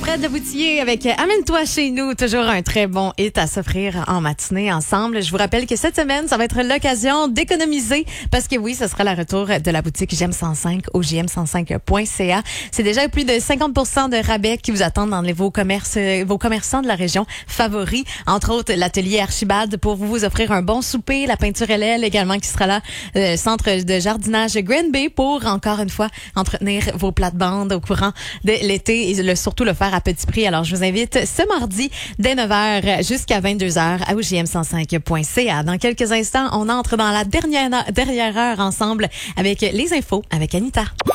Fred Leboutillier avec Amène-toi chez nous. Toujours un très bon hit à s'offrir en matinée ensemble. Je vous rappelle que cette semaine, ça va être l'occasion d'économiser parce que oui, ce sera le retour de la boutique JM 105 au jm105.ca. C'est déjà plus de 50% de rabais qui vous attendent dans vos commerçants de la région favoris. Entre autres, l'atelier Archibald pour vous offrir un bon souper, la peinture LL également qui sera là, le centre de jardinage Grand Bay pour encore une fois entretenir vos plates-bandes au courant de l'été et surtout le faire à petit prix. Alors, je vous invite ce mardi dès 9h jusqu'à 22h à jm105.ca. Dans quelques instants, on entre dans la dernière heure ensemble avec les infos avec Anita.